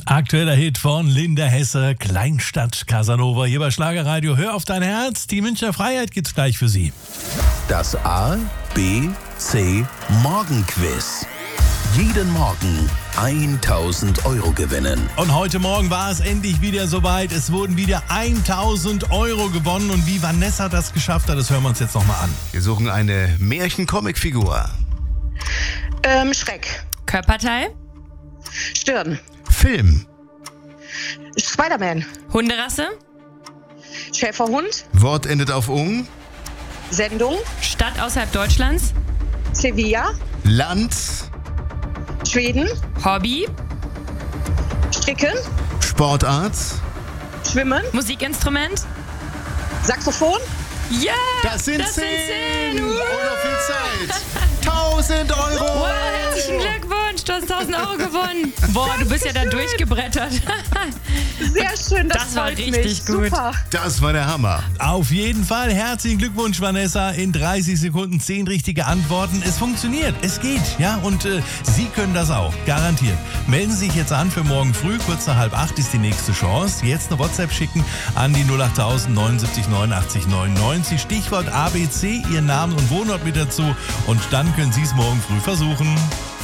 Aktueller Hit von Linda Hesse, Kleinstadt Casanova, hier bei Schlagerradio. Hör auf dein Herz, die Münchner Freiheit gibt's gleich für Sie. Das A, B, C Morgenquiz. Jeden Morgen 1.000 Euro gewinnen. Und heute Morgen war es endlich wieder soweit. Es wurden wieder 1.000 Euro gewonnen. Und wie Vanessa das geschafft hat, das hören wir uns jetzt nochmal an. Wir suchen eine Märchen-Comic-Figur. Schreck. Körperteil? Stirn. Film. Spider-Man. Hunderasse? Schäferhund. Wort endet auf ung. Sendung. Stadt außerhalb Deutschlands? Sevilla. Land. Schweden. Hobby? Stricken. Sportart. Schwimmen. Musikinstrument? Saxophon. Ja! Das sind 10. Und noch viel Zeit. 1.000 Euro. Wow, herzlichen Glückwunsch, du hast 1.000 Euro gewonnen. Boah, du bist ja da durchgebrettert. Sehr schön, Das war freut richtig mich. gut. Super. Das war der Hammer. Auf jeden Fall herzlichen Glückwunsch, Vanessa. In 30 Sekunden 10 richtige Antworten. Es funktioniert, es geht. Ja, und Sie können das auch, garantiert. Melden Sie sich jetzt an für morgen früh, kurz nach 7:30 ist die nächste Chance. Jetzt eine WhatsApp schicken an die 08000 79 89 99. Stichwort ABC, Ihr Namen und Wohnort mit dazu. Und dann können Sie es morgen früh versuchen.